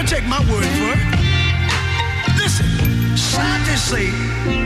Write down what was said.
don't take my word for it. Listen, scientists say